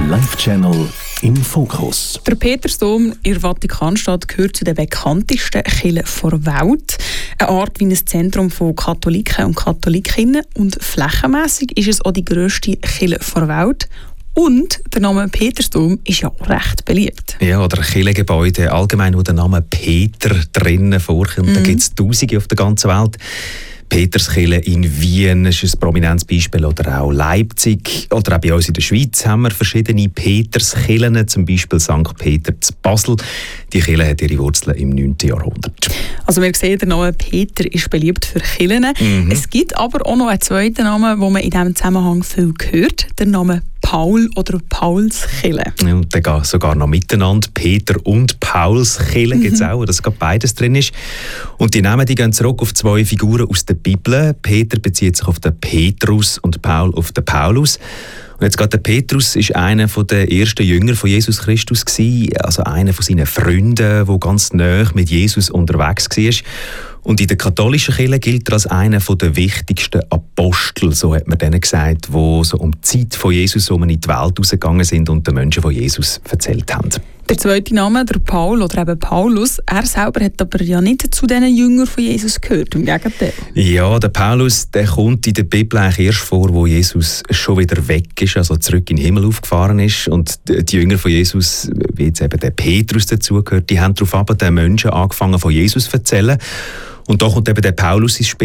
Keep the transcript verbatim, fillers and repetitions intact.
Live-Channel im Fokus. Der Petersdom in der Vatikanstadt gehört zu den bekanntesten Kirchen der Welt. Eine Art wie ein Zentrum von Katholiken und Katholikinnen. Und flächenmässig ist es auch die grösste Kirche der Welt. Und der Name Petersdom ist ja auch recht beliebt. Ja, oder Kirchengebäude allgemein, wo der Name Peter drinnen vorkommt. Mhm. Da gibt es Tausende auf der ganzen Welt. Peterskirche in Wien ist ein prominentes Beispiel, oder auch Leipzig. Oder auch bei uns in der Schweiz haben wir verschiedene Peterskirchen, zum Beispiel Sankt Peter zu Basel. Die Kirche hat ihre Wurzeln im neunten Jahrhundert. Also wir sehen, der Name Peter ist beliebt für Kirchen. Mhm. Es gibt aber auch noch einen zweiten Namen, den man in diesem Zusammenhang viel hört, der Name Paul oder Paulskirche. Ja, und dann geht sogar noch miteinander. Peter und Paulskirche gibt es auch, dass beides drin ist. Und die Namen die gehen zurück auf zwei Figuren aus der Bibel. Peter bezieht sich auf den Petrus und Paul auf den Paulus. Und jetzt gerade der Petrus ist einer der ersten Jünger von Jesus Christus gewesen, also einer von seinen Freunden, der ganz nahe mit Jesus unterwegs war. Und in der katholischen Kirche gilt er als einer der wichtigsten Apostel, so hat man denen gesagt, die so um die Zeit von Jesus um in die Welt rausgegangen sind und den Menschen von Jesus erzählt haben. Der zweite Name, der Paul oder eben Paulus, er selber hat aber ja nicht zu diesen Jüngern von Jesus gehört, im Gegenteil. Ja, der Paulus, der kommt in der Bibel eigentlich erst vor, wo Jesus schon wieder weg ist, also zurück in den Himmel aufgefahren ist. Und die Jünger von Jesus, wie jetzt eben der Petrus dazugehört, die haben darauf aber den Menschen angefangen von Jesus zu erzählen. Und da kommt eben der Paulus ins Spiel.